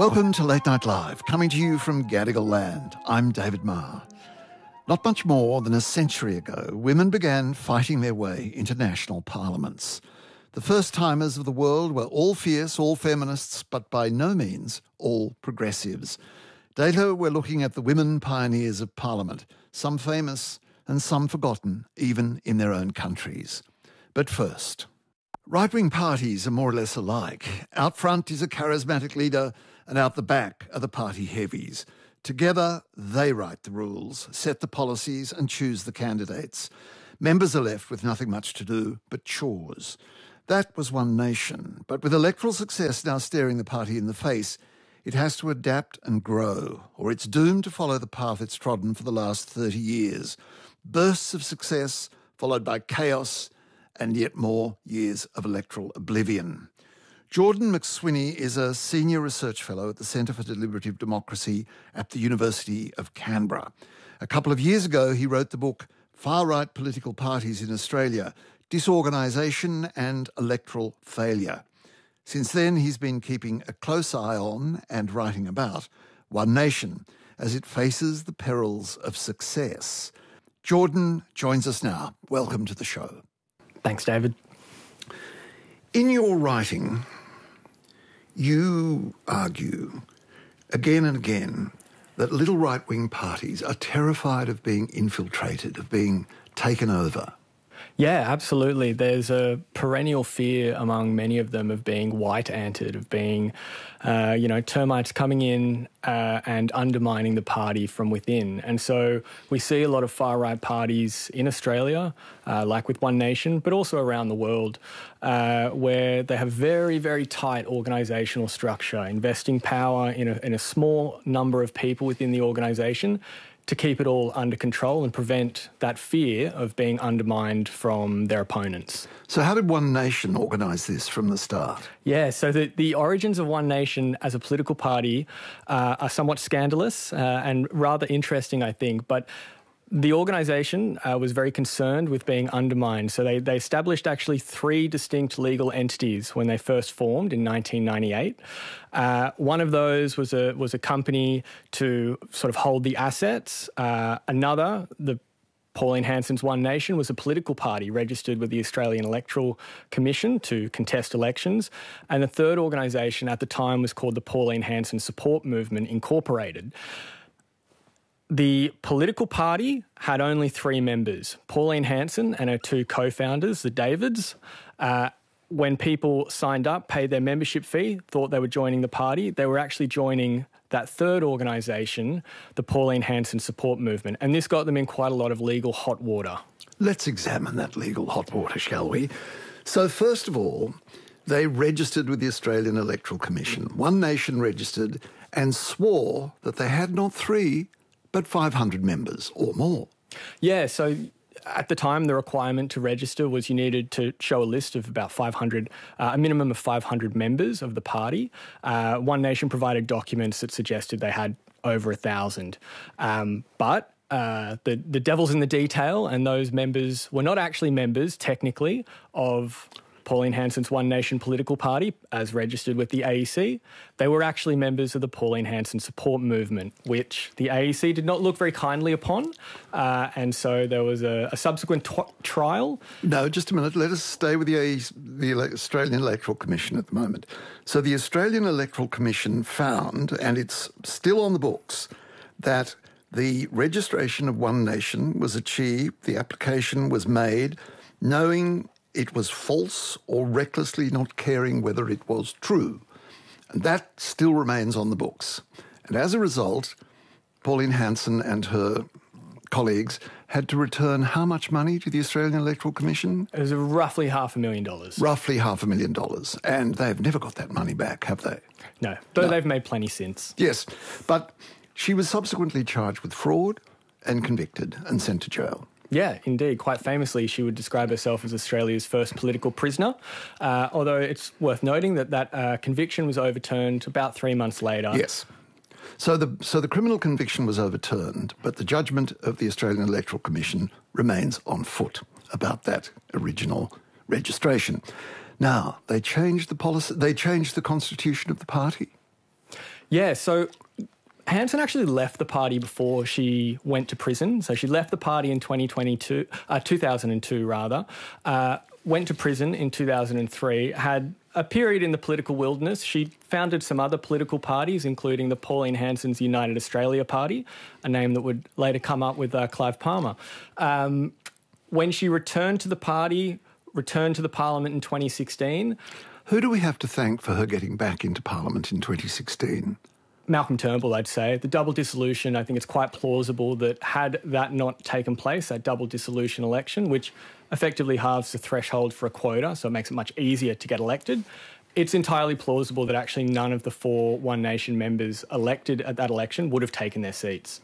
Welcome to Late Night Live, coming to you from Gadigal Land. I'm David Marr. Not much more than a century ago, women began fighting their way into national parliaments. The first-timers of the world were all fierce, all feminists, but by no means all progressives. Later, we're looking at the women pioneers of Parliament, some famous and some forgotten, even in their own countries. But first, right-wing parties are more or less alike. Out front is a charismatic leader, and out the back are the party heavies. Together, they write the rules, set the policies and choose the candidates. Members are left with nothing much to do but chores. That was One Nation, but with electoral success now staring the party in the face, it has to adapt and grow, or it's doomed to follow the path it's trodden for the last 30 years. Bursts of success, followed by chaos, and yet more years of electoral oblivion. Jordan McSweeney is a senior research fellow at the Centre for Deliberative Democracy at the University of Canberra. A couple of years ago, he wrote the book Far-Right Political Parties in Australia, Disorganisation and Electoral Failure. Since then, he's been keeping a close eye on and writing about One Nation as it faces the perils of success. Jordan joins us now. Welcome to the show. Thanks, David. In your writing, you argue again and again that little right-wing parties are terrified of being infiltrated, of being taken over. Yeah, absolutely. There's a perennial fear among many of them of being white-anted, of being, termites coming in and undermining the party from within. And so we see a lot of far-right parties in Australia, like with One Nation, but also around the world, where they have very, very tight organisational structure, investing power in a small number of people within the organisation to keep it all under control and prevent that fear of being undermined from their opponents. So how did One Nation organise this from the start? Yeah, so the origins of One Nation as a political party are somewhat scandalous and rather interesting, I think, but the organisation was very concerned with being undermined, so they established actually 3 distinct legal entities when they first formed in 1998. One of those was a company to sort of hold the assets. Another, the Pauline Hanson's One Nation, was a political party registered with the Australian Electoral Commission to contest elections. And the third organisation at the time was called the Pauline Hanson Support Movement Incorporated. The political party had only 3 members, Pauline Hanson and her 2 co-founders, the Davids. When people signed up, paid their membership fee, thought they were joining the party, they were actually joining that third organisation, the Pauline Hanson Support Movement. And this got them in quite a lot of legal hot water. Let's examine that legal hot water, shall we? So first of all, they registered with the Australian Electoral Commission. One Nation registered and swore that they had not 3, but 500 members or more. Yeah, so at the time, the requirement to register was you needed to show a list of about 500, a minimum of 500 members of the party. One Nation provided documents that suggested they had over 1,000. But the devil's in the detail, and those members were not actually members, technically, of Pauline Hanson's One Nation political party, as registered with the AEC. They were actually members of the Pauline Hanson Support Movement, which the AEC did not look very kindly upon. And so there was a subsequent trial. No, just a minute. Let us stay with the Australian Electoral Commission at the moment. So the Australian Electoral Commission found, and it's still on the books, that the registration of One Nation was achieved, the application was made, knowing it was false or recklessly not caring whether it was true. And that still remains on the books. And as a result, Pauline Hanson and her colleagues had to return how much money to the Australian Electoral Commission? It was roughly $500,000. Roughly $500,000. And they've never got that money back, have they? No, though they've made plenty since. Yes, but she was subsequently charged with fraud and convicted and sent to jail. Yeah, indeed. Quite famously, she would describe herself as Australia's first political prisoner, although it's worth noting that conviction was overturned about 3 months later. Yes. So the criminal conviction was overturned, but the judgment of the Australian Electoral Commission remains on foot about that original registration. Now, they changed the policy, they changed the constitution of the party. Yeah, so Hanson actually left the party before she went to prison. So she left the party in 2002 rather, went to prison in 2003, had a period in the political wilderness. She founded some other political parties, including the Pauline Hanson's United Australia Party, a name that would later come up with Clive Palmer. When she returned to the party, returned to the parliament in 2016... Who do we have to thank for her getting back into Parliament in 2016? Malcolm Turnbull, I'd say. The double dissolution, I think it's quite plausible that had that not taken place, that double dissolution election, which effectively halves the threshold for a quota, so it makes it much easier to get elected, it's entirely plausible that actually none of the 4 One Nation members elected at that election would have taken their seats.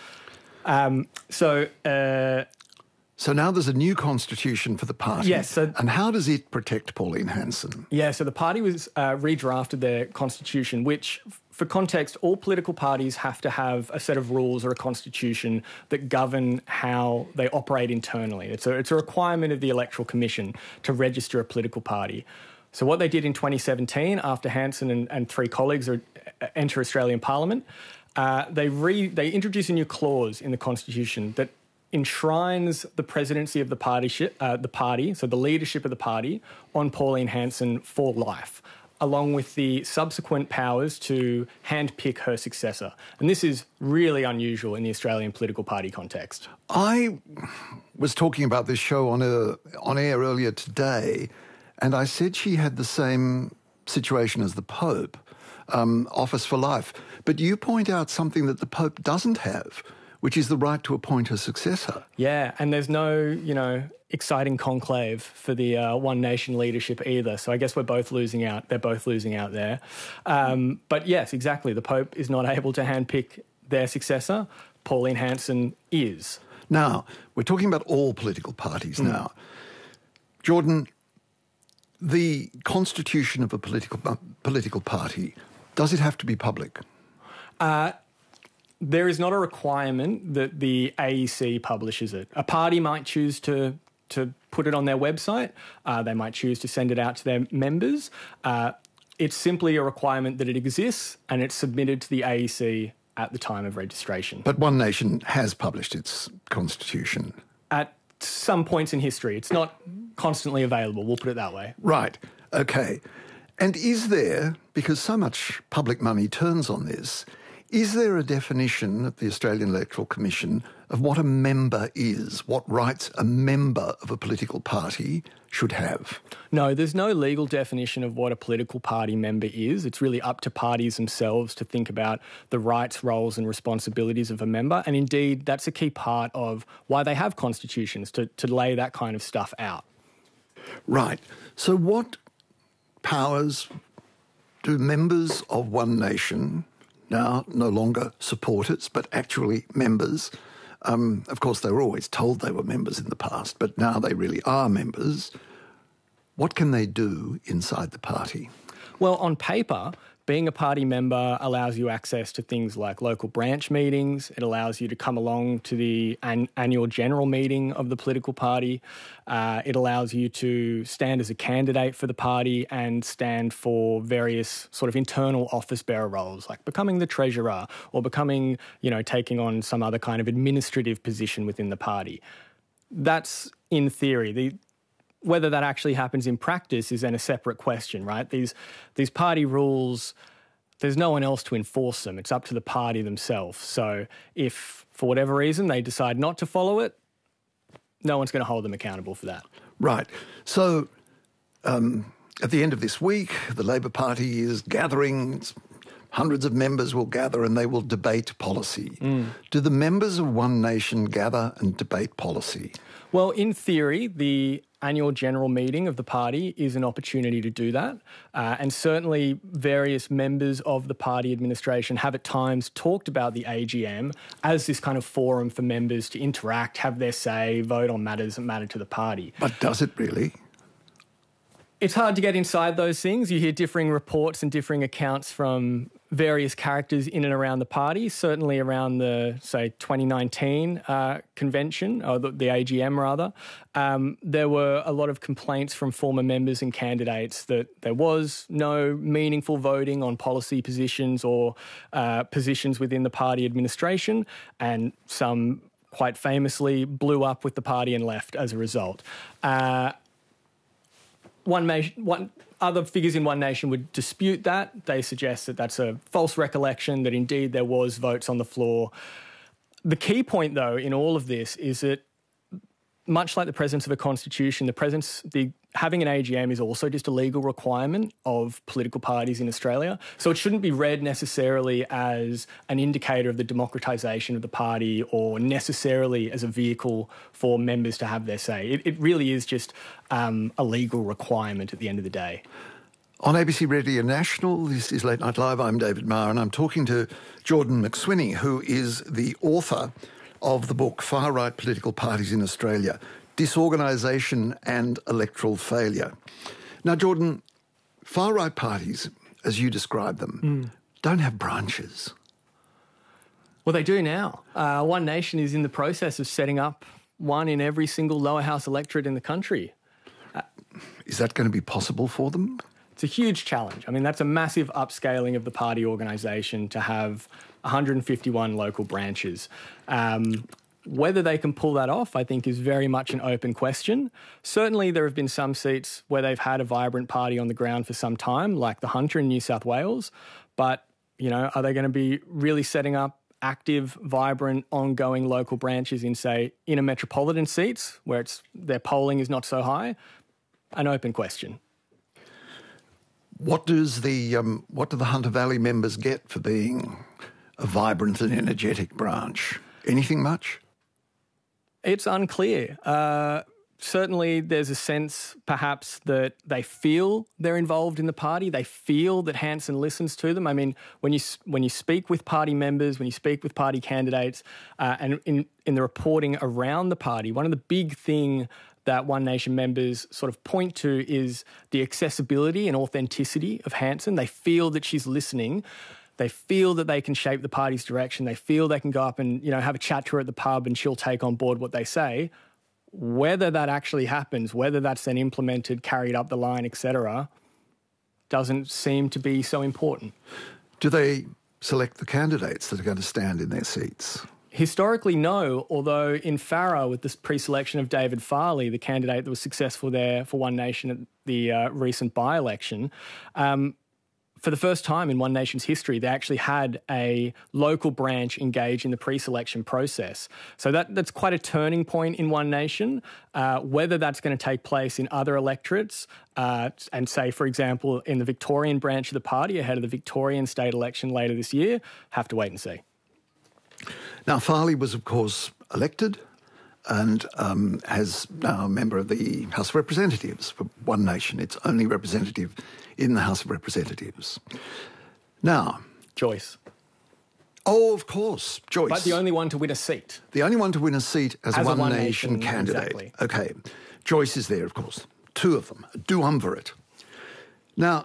So now there's a new constitution for the party. Yes. And how does it protect Pauline Hanson? Yeah, so the party was redrafted their constitution, which, for context, all political parties have to have a set of rules or a constitution that govern how they operate internally. It's a requirement of the Electoral Commission to register a political party. So what they did in 2017, after Hanson and 3 colleagues enter Australian Parliament, they introduced a new clause in the constitution that enshrines the presidency of the party, so the leadership of the party, on Pauline Hanson for life, along with the subsequent powers to handpick her successor. And this is really unusual in the Australian political party context. I was talking about this show on air earlier today, and I said she had the same situation as the Pope, office for life. But you point out something that the Pope doesn't have, which is the right to appoint a successor. Yeah, and there's no, exciting conclave for the One Nation leadership either. So I guess we're both losing out. They're both losing out there. But yes, exactly. The Pope is not able to handpick their successor. Pauline Hanson is. Now, we're talking about all political parties now. Jordan, the constitution of a political party, does it have to be public? There is not a requirement that the AEC publishes it. A party might choose to put it on their website. They might choose to send it out to their members. It's simply a requirement that it exists and it's submitted to the AEC at the time of registration. But One Nation has published its constitution. At some points in history. It's not constantly available, we'll put it that way. Right, okay. And is there, because so much public money turns on this, is there a definition at the Australian Electoral Commission of what a member is, what rights a member of a political party should have? No, there's no legal definition of what a political party member is. It's really up to parties themselves to think about the rights, roles and responsibilities of a member. And indeed, that's a key part of why they have constitutions, to lay that kind of stuff out. Right. So what powers do members of One Nation, now no longer supporters, but actually members, of course they were always told they were members in the past, but now they really are members, what can they do inside the party? Well, on paper, being a party member allows you access to things like local branch meetings. It allows you to come along to the annual general meeting of the political party. It allows you to stand as a candidate for the party and stand for various sort of internal office bearer roles, like becoming the treasurer or becoming, taking on some other kind of administrative position within the party. That's in theory. Whether that actually happens in practice is then a separate question, right? These party rules, there's no one else to enforce them. It's up to the party themselves. So if, for whatever reason, they decide not to follow it, no one's going to hold them accountable for that. Right. So at the end of this week, the Labor Party is gathering. Hundreds of members will gather and they will debate policy. Do the members of One Nation gather and debate policy? Well, in theory, the annual general meeting of the party is an opportunity to do that. And certainly various members of the party administration have at times talked about the AGM as this kind of forum for members to interact, have their say, vote on matters that matter to the party. But does it really? It's hard to get inside those things. You hear differing reports and differing accounts from various characters in and around the party, certainly around the, say, 2019 convention, or the AGM rather. There were a lot of complaints from former members and candidates that there was no meaningful voting on policy positions or positions within the party administration, and some quite famously blew up with the party and left as a result. Other figures in One Nation would dispute that. They suggest that that's a false recollection, that indeed there was votes on the floor. The key point, though, in all of this is that, much like the presence of a constitution, having an AGM is also just a legal requirement of political parties in Australia. So it shouldn't be read necessarily as an indicator of the democratisation of the party or necessarily as a vehicle for members to have their say. It really is just a legal requirement at the end of the day. On ABC Radio National, this is Late Night Live. I'm David Marr, and I'm talking to Jordan McSweeney, who is the author of the book Far Right Political Parties in Australia, Disorganisation and Electoral Failure. Now, Jordan, far right parties, as you describe them, don't have branches. Well, they do now. One Nation is in the process of setting up one in every single lower house electorate in the country. Is that going to be possible for them? It's a huge challenge. I mean, that's a massive upscaling of the party organisation to have 151 local branches. Whether they can pull that off, I think, is very much an open question. Certainly, there have been some seats where they've had a vibrant party on the ground for some time, like the Hunter in New South Wales. But, are they going to be really setting up active, vibrant, ongoing local branches in, say, inner metropolitan seats where their polling is not so high? An open question. What do the Hunter Valley members get for being a vibrant and energetic branch? Anything much? It's unclear. Certainly there's a sense perhaps that they feel they're involved in the party. They feel that Hanson listens to them. I mean, when you speak with party members, when you speak with party candidates, and in the reporting around the party, one of the big thing that One Nation members sort of point to is the accessibility and authenticity of Hanson. They feel that she's listening. They feel that they can shape the party's direction. They feel they can go up and, have a chat to her at the pub and she'll take on board what they say. Whether that actually happens, whether that's then implemented, carried up the line, etc., doesn't seem to be so important. Do they select the candidates that are going to stand in their seats? Historically, no, although in Farrer, with this pre-selection of David Farley, the candidate that was successful there for One Nation at the recent by-election, for the first time in One Nation's history, they actually had a local branch engage in the pre-selection process. So that's quite a turning point in One Nation. Whether that's going to take place in other electorates, and say, for example, in the Victorian branch of the party ahead of the Victorian state election later this year, have to wait and see. Now, Farley was, of course, elected and as now a member of the House of Representatives for One Nation, its only representative in the House of Representatives. Now... Joyce. Oh, of course, Joyce. But the only one to win a seat. The only one to win a seat as a One Nation candidate. Exactly. Okay. Joyce is there, of course. Two of them. A duumvirate. Now...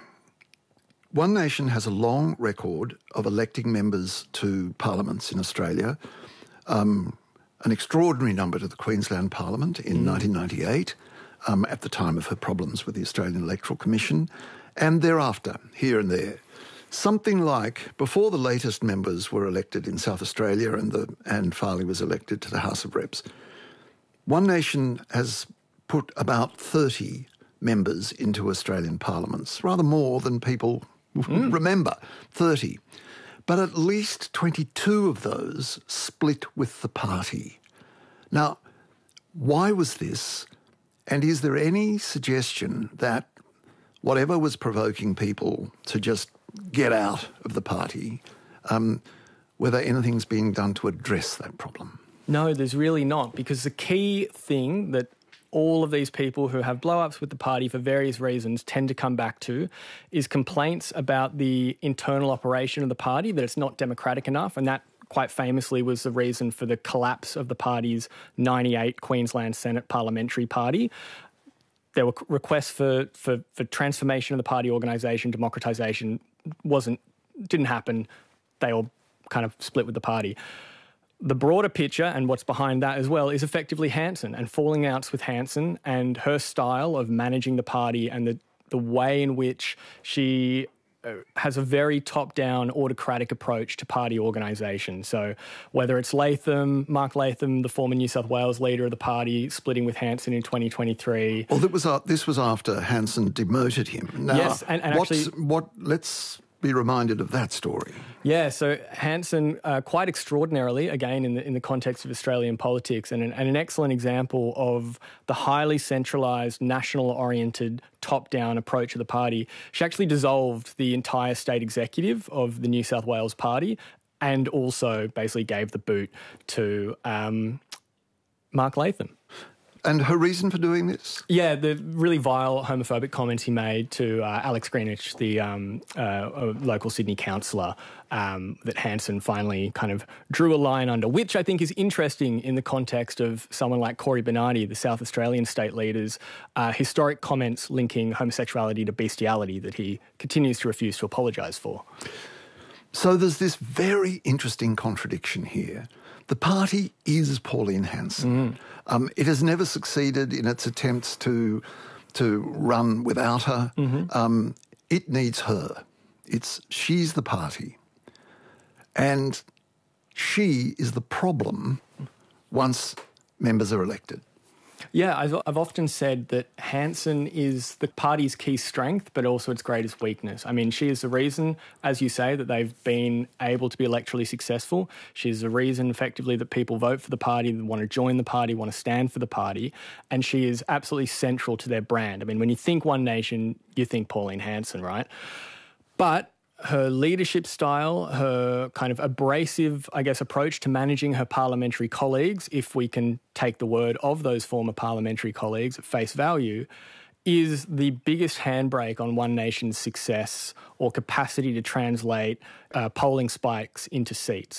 One Nation has a long record of electing members to parliaments in Australia, an extraordinary number to the Queensland Parliament in 1998, at the time of her problems with the Australian Electoral Commission, and thereafter, here and there. Something like, before the latest members were elected in South Australia and Farley was elected to the House of Reps, One Nation has put about 30 members into Australian parliaments, rather more than people... Remember, 30. But at least 22 of those split with the party. Now, why was this? And is there any suggestion that whatever was provoking people to just get out of the party, whether anything's being done to address that problem? No, there's really not, because the key thing that all of these people who have blow-ups with the party for various reasons tend to come back to is complaints about the internal operation of the party, that it's not democratic enough, and that quite famously was the reason for the collapse of the party's 98 Queensland Senate parliamentary party. There were requests for transformation of the party organisation, democratisation, wasn't didn't happen. They all kind of split with the party. The broader picture, and what's behind that as well, is effectively Hanson and falling outs with Hanson and her style of managing the party and the way in which she has a very top-down autocratic approach to party organisation. So whether it's Mark Latham, the former New South Wales leader of the party, splitting with Hanson in 2023. Well, this was after Hanson demoted him. Now, yes, and actually... Let's be reminded of that story. Yeah, so Hanson, quite extraordinarily, again in the context of Australian politics, and an excellent example of the highly centralised, national-oriented, top-down approach of the party. She actually dissolved the entire state executive of the New South Wales Party and also basically gave the boot to Mark Latham. And her reason for doing this? Yeah, the really vile homophobic comments he made to Alex Greenwich, the local Sydney councillor, that Hanson finally kind of drew a line under, which I think is interesting in the context of someone like Cory Bernardi, the South Australian state leader's historic comments linking homosexuality to bestiality that he continues to refuse to apologise for. So there's this very interesting contradiction here. The party is Pauline Hanson. It has never succeeded in its attempts to run without her. It needs her. She's the party. And she is the problem once members are elected. Yeah, I've often said that Hanson is the party's key strength, but also its greatest weakness. I mean, she is the reason, as you say, that they've been able to be electorally successful. She's the reason, effectively, that people vote for the party, want to join the party, want to stand for the party, and she is absolutely central to their brand. I mean, when you think One Nation, you think Pauline Hanson, right? But her leadership style, her kind of abrasive, I guess, approach to managing her parliamentary colleagues, if we can take the word of those former parliamentary colleagues at face value, is the biggest handbrake on One Nation's success or capacity to translate polling spikes into seats.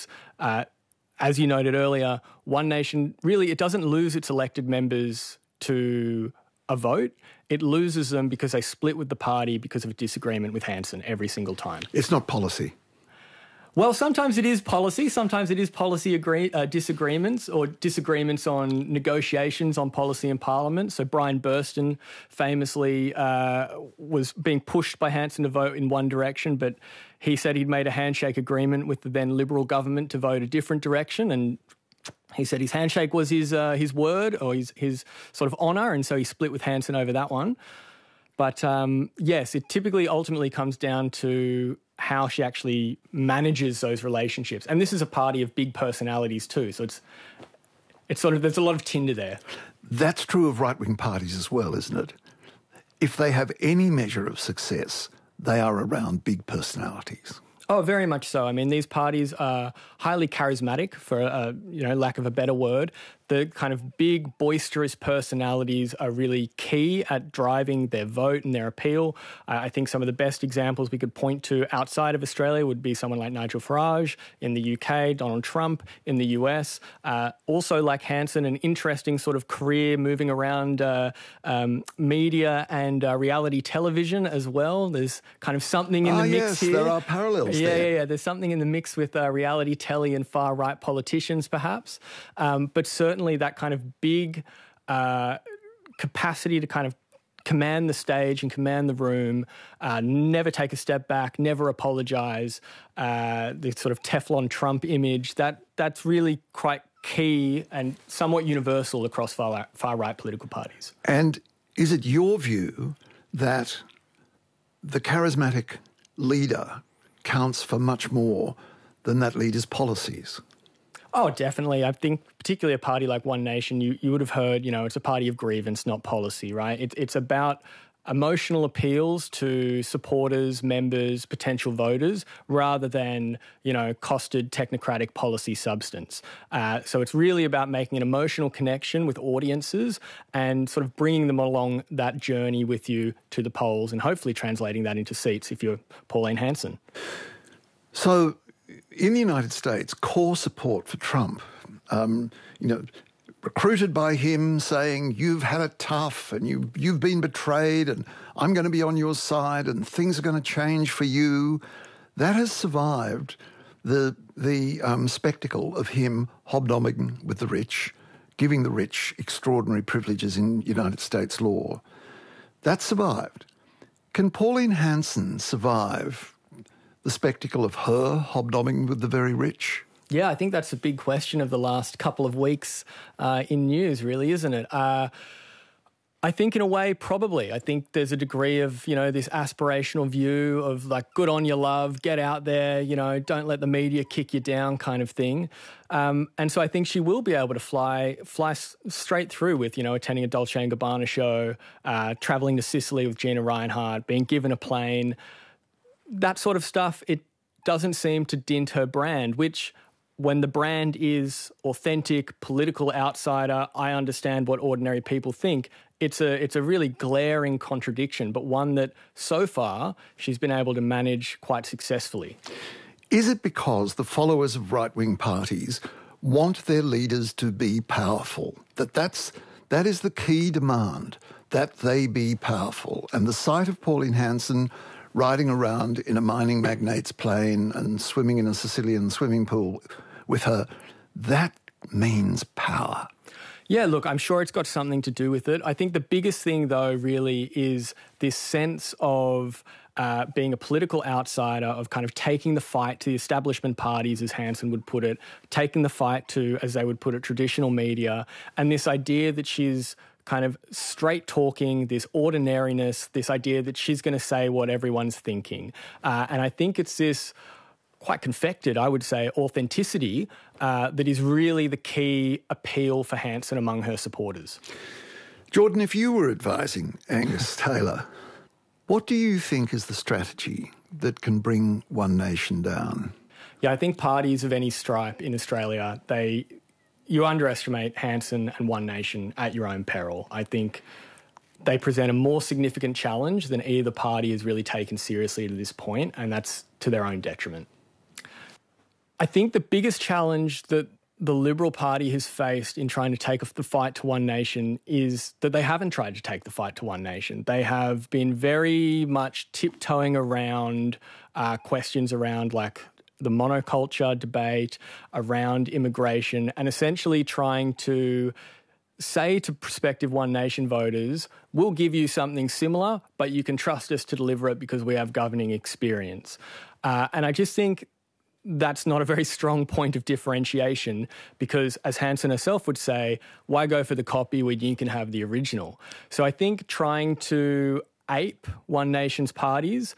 As you noted earlier, One Nation, really, it doesn't lose its elected members to a vote. It loses them because they split with the party because of a disagreement with Hanson every single time. It's not policy. Well, sometimes it is policy. Sometimes it is policy disagreements or disagreements on negotiations on policy in Parliament. So Brian Burston famously was being pushed by Hanson to vote in one direction, but he said he'd made a handshake agreement with the then Liberal government to vote a different direction, and he said his handshake was his word or his sort of honour, and so he split with Hanson over that one. But yes, it typically ultimately comes down to how she actually manages those relationships. And this is a party of big personalities too, so it's sort of, there's a lot of tinder there. That's true of right-wing parties as well, isn't it? If they have any measure of success, they are around big personalities. Oh, very much so. I mean, these parties are highly charismatic, for lack of a better word. The kind of big, boisterous personalities are really key at driving their vote and their appeal. I think some of the best examples we could point to outside of Australia would be someone like Nigel Farage in the UK, Donald Trump in the US. Also, like Hanson, an interesting sort of career moving around media and reality television as well. There's kind of something in the mix here. Yes, there are parallels there. Yeah. There's something in the mix with reality telly and far-right politicians, perhaps. But certainly that kind of big capacity to kind of command the stage and command the room, never take a step back, never apologise, the sort of Teflon Trump image, that's really quite key and somewhat universal across far-right political parties. And is it your view that the charismatic leader counts for much more than that leader's policies? Oh, definitely. I think particularly a party like One Nation, you would have heard, it's a party of grievance, not policy, right? It's about emotional appeals to supporters, members, potential voters, rather than, costed technocratic policy substance. So it's really about making an emotional connection with audiences and sort of bringing them along that journey with you to the polls and hopefully translating that into seats if you're Pauline Hanson. So in the United States, core support for Trump, recruited by him saying, you've had it tough and you've been betrayed and I'm going to be on your side and things are going to change for you. that has survived the spectacle of him hobnobbing with the rich, giving the rich extraordinary privileges in United States law. That survived. Can Pauline Hanson survive the spectacle of her hobnobbing with the very rich? Yeah, I think that's a big question of the last couple of weeks in news, really, isn't it? I think in a way, probably. I think there's a degree of, this aspirational view of like, good on your love, get out there, don't let the media kick you down kind of thing. And so I think she will be able to fly straight through with, attending a Dolce & Gabbana show, travelling to Sicily with Gina Reinhardt, being given a plane. That sort of stuff, it doesn't seem to dint her brand, which when the brand is authentic, political outsider, I understand what ordinary people think. It's a really glaring contradiction, but one that so far she's been able to manage quite successfully. Is it because the followers of right-wing parties want their leaders to be powerful? That is the key demand, that they be powerful. And the sight of Pauline Hanson riding around in a mining magnate's plane and swimming in a Sicilian swimming pool with her, that means power. Yeah, look, I'm sure it's got something to do with it. I think the biggest thing, though, really is this sense of being a political outsider, of kind of taking the fight to the establishment parties, as Hanson would put it, taking the fight to, as they would put it, traditional media, and this idea that she's kind of straight talking, this ordinariness, this idea that she's going to say what everyone's thinking. And I think it's this quite confected, I would say, authenticity that is really the key appeal for Hanson among her supporters. Jordan, if you were advising Angus Taylor, what do you think is the strategy that can bring One Nation down? Yeah, I think parties of any stripe in Australia, you underestimate Hanson and One Nation at your own peril. I think they present a more significant challenge than either party has really taken seriously to this point, and that's to their own detriment. I think the biggest challenge that the Liberal Party has faced in trying to take the fight to One Nation is that they haven't tried to take the fight to One Nation. They have been very much tiptoeing around questions around like the monoculture debate, around immigration, and essentially trying to say to prospective One Nation voters, we'll give you something similar, but you can trust us to deliver it because we have governing experience. And I just think that's not a very strong point of differentiation because, as Hanson herself would say, why go for the copy when you can have the original? So I think trying to ape One Nation's policies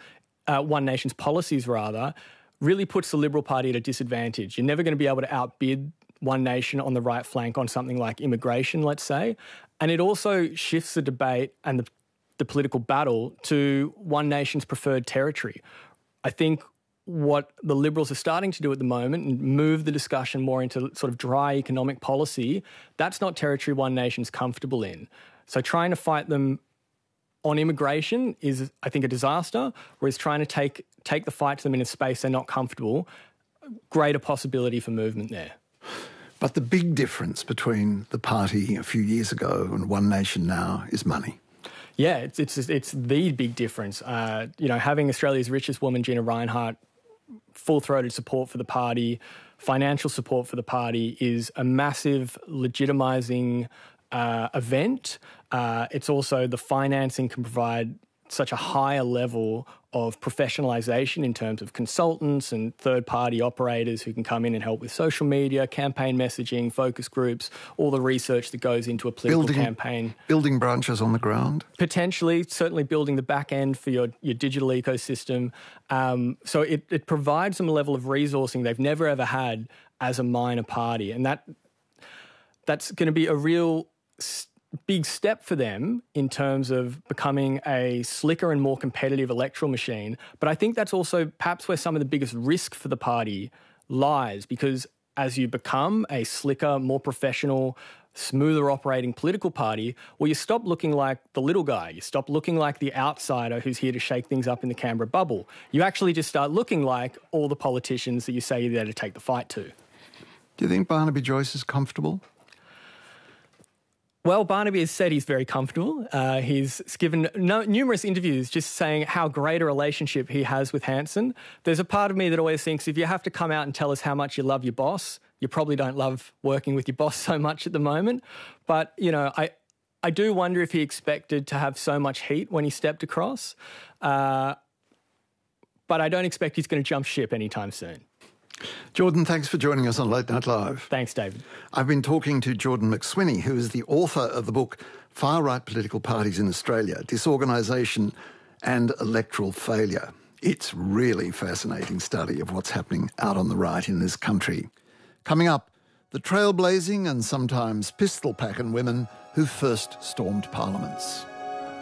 rather, really puts the Liberal Party at a disadvantage. You're never going to be able to outbid One Nation on the right flank on something like immigration, let's say. And it also shifts the debate and the political battle to One Nation's preferred territory. I think what the Liberals are starting to do at the moment and move the discussion more into sort of dry economic policy, that's not territory One Nation's comfortable in. So trying to fight them on immigration is, I think, a disaster, whereas trying to take the fight to them in a space they're not comfortable, greater possibility for movement there. But the big difference between the party a few years ago and One Nation now is money. Yeah, it's the big difference. Having Australia's richest woman, Gina Reinhardt, full-throated support for the party, financial support for the party is a massive legitimising event. It's also the financing can provide such a higher level of professionalisation in terms of consultants and third-party operators who can come in and help with social media, campaign messaging, focus groups, all the research that goes into a political campaign. Building branches on the ground? Potentially, certainly building the back end for your digital ecosystem. So it provides them a level of resourcing they've never ever had as a minor party. And that's going to be a real big step for them in terms of becoming a slicker and more competitive electoral machine. But I think that's also perhaps where some of the biggest risk for the party lies, because as you become a slicker, more professional, smoother operating political party, well, you stop looking like the little guy. You stop looking like the outsider who's here to shake things up in the Canberra bubble. You actually just start looking like all the politicians that you say you're there to take the fight to. Do you think Barnaby Joyce is comfortable? Well, Barnaby has said he's very comfortable. He's given numerous interviews just saying how great a relationship he has with Hanson. There's a part of me that always thinks if you have to come out and tell us how much you love your boss, you probably don't love working with your boss so much at the moment. But, you know, I do wonder if he expected to have so much heat when he stepped across. But I don't expect he's going to jump ship anytime soon. Jordan, thanks for joining us on Late Night Live. Thanks, David. I've been talking to Jordan McSweeney, who is the author of the book Far-Right Political Parties in Australia, Disorganisation and Electoral Failure. It's really fascinating study of what's happening out on the right in this country. Coming up, the trailblazing and sometimes pistol-packing women who first stormed parliaments.